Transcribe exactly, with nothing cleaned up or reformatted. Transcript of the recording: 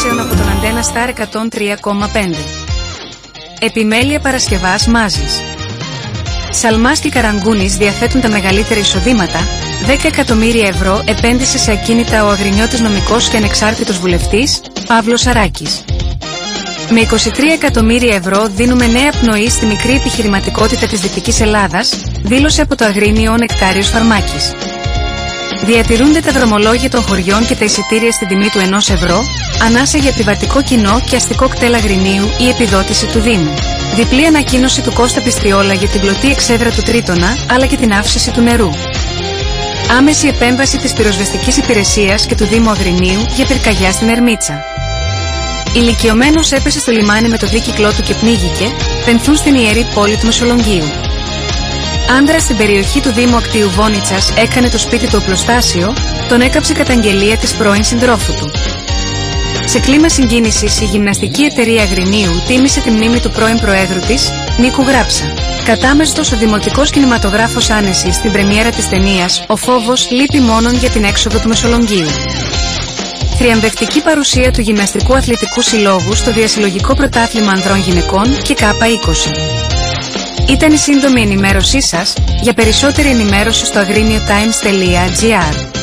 ειδήσεων από τον Αντένα Σταρ εκατόν τρία κόμμα πέντε. Επιμέλεια Παρασκευάς Μάζης. Σαλμάς και Καραγκούνης διαθέτουν τα μεγαλύτερα εισοδήματα. δέκα εκατομμύρια ευρώ επένδυσε σε ακίνητα ο αγρινιώτης νομικός και ανεξάρτητος βουλευτής, Παύλος Σαράκης. Με είκοσι τρία εκατομμύρια ευρώ δίνουμε νέα πνοή στη μικρή επιχειρηματικότητα της Δυτικής Ελλάδας, δήλωσε από το Αγρίνιο ο Νεκτάριος Φαρμάκης. Διατηρούνται τα δρομολόγια των χωριών και τα εισιτήρια στην τιμή του ενός ευρώ, ανάσα για επιβατικό κοινό και αστικό κτέλ Αγρινίου ή επιδότηση του Δήμου. Διπλή ανακοίνωση του Κώστα Πιστιόλα για την πλωτή εξέδρα του Τρίτονα, αλλά και την αύξηση του νερού. Άμεση επέμβαση της πυροσβεστικής υπηρεσίας και του Δήμου Αγρινίου για πυρκαγιά στην Ερμίτσα. Ηλικιωμένος έπεσε στο λιμάνι με το δίκυκλό του και πνίγηκε, πενθούν στην ιερή πόλη του Μεσολογγίου. Άντρας στην περιοχή του Δήμου Ακτίου Βόνιτσας έκανε το σπίτι του οπλοστάσιο, τον έκαψε καταγγελία της πρώην συντρόφου του. Σε κλίμα συγκίνησης, η γυμναστική εταιρεία Αγρινίου τίμησε τη μνήμη του πρώην προέδρου της, Νίκου Γράψα. Κατάμεστος ο δημοτικός κινηματογράφος Άνεση στην πρεμιέρα της ταινίας «Ο φόβος λείπει μόνον για την έξοδο του Μεσολογγίου». Θριαμβευτική παρουσία του Γυμναστικού Αθλητικού Συλλόγου στο Διασυλλογικό Πρωτάθλημα Ανδρών Γυναικών και Κάπα είκοσι. Ήταν η σύντομη ενημέρωσή σας. Για περισσότερη ενημέρωση στο αγρίνιο τάιμς τελεία τζι άρ.